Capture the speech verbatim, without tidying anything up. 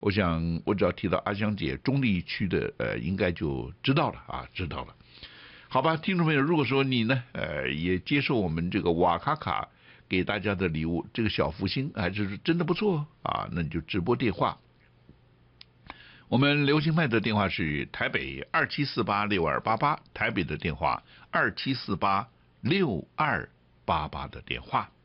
我想我只要提到阿香姐中立区的，呃，应该就知道了啊，知道了。好吧，听众朋友，如果说你呢，呃，也接受我们这个瓦卡卡给大家的礼物，这个小福星还是真的不错啊，那你就直拨电话。我们流行派的电话是台北二七四八六二八八，台北的电话二七四八六二八八的电话。